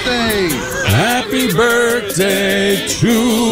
birthday. Happy birthday to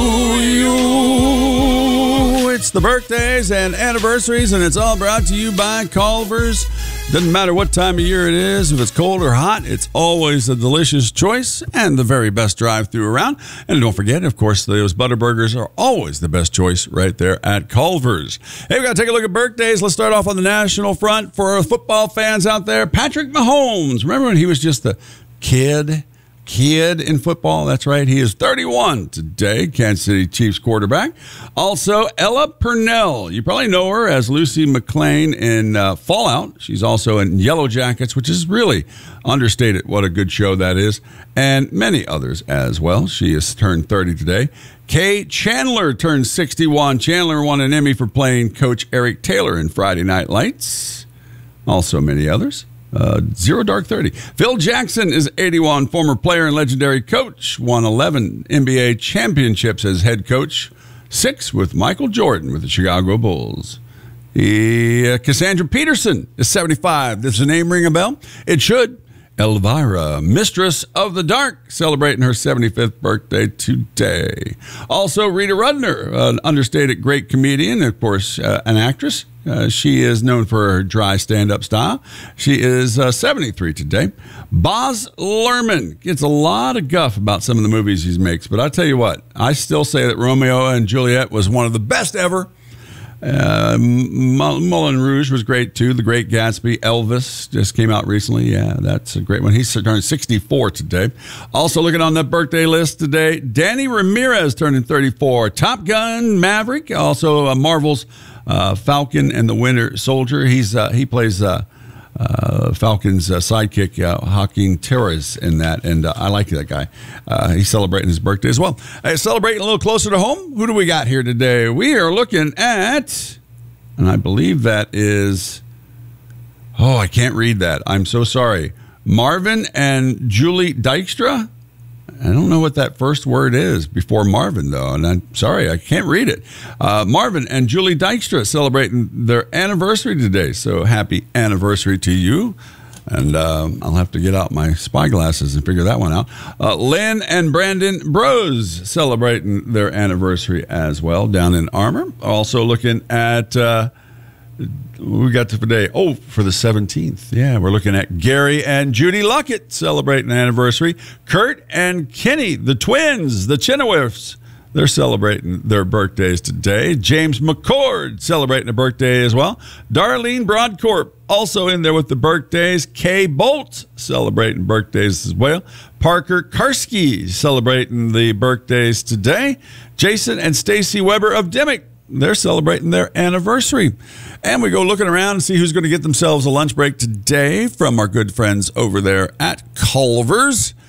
you. It's the birthdays and anniversaries, and it's all brought to you by Culver's. Doesn't matter what time of year it is, if it's cold or hot, it's always a delicious choice and the very best drive-thru around. And don't forget, of course, those butter burgers are always the best choice right there at Culver's. Hey, we got to take a look at birthdays. Let's start off on the national front for our football fans out there. Patrick Mahomes. Remember when he was just a kid in football? That's right. He is 31 today, Kansas City Chiefs quarterback. Also, Ella Purnell. You probably know her as Lucy McClane in Fallout. She's also in Yellow Jackets, which is really understated what a good show that is, and many others as well. She has turned 30 today. Kay Chandler turned 61. Chandler won an Emmy for playing Coach Eric Taylor in Friday Night Lights. Also many others. Zero Dark 30. Phil Jackson is 81, former player and legendary coach, won 11 NBA championships as head coach, 6 with Michael Jordan with the Chicago Bulls. Cassandra Peterson is 75. Does the name ring a bell? It should. Elvira, Mistress of the Dark, celebrating her 75th birthday today. Also, Rita Rudner, an understated great comedian, of course, an actress. She is known for her dry stand-up style. She is 73 today. Baz Luhrmann gets a lot of guff about some of the movies he makes, but I tell you what, I still say that Romeo and Juliet was one of the best ever. Moulin Rouge was great too. The Great Gatsby, Elvis just came out recently. Yeah, that's a great one. He's turned 64 today. Also looking on the birthday list today, Danny Ramirez turning 34. Top Gun Maverick, also Marvel's Falcon and the Winter Soldier. He plays Falcon's sidekick, Joaquin Torres, in that, and I like that guy. He's celebrating his birthday as well. Celebrating a little closer to home, who do we got here today? We are looking at, and I believe that is, I can't read that. I'm so sorry. Marvin and Julie Dykstra. I don't know what that first word is before Marvin, though, and I'm sorry, I can't read it. Marvin and Julie Dykstra celebrating their anniversary today, so happy anniversary to you. And I'll have to get out my spy glasses and figure that one out. Lynn and Brandon Bros celebrating their anniversary as well down in Armour. Also looking at... we got to today. For the 17th. Yeah, we're looking at Gary and Judy Luckett celebrating an anniversary. Kurt and Kenny, the twins, the Chenoweths, they're celebrating their birthdays today. James McCord celebrating a birthday as well. Darlene Broadcorp also in there with the birthdays. Kay Bolt celebrating birthdays as well. Parker Karski celebrating the birthdays today. Jason and Stacy Weber of Dimmick, they're celebrating their anniversary. And we go looking around and see who's going to get themselves a lunch break today from our good friends over there at Culver's.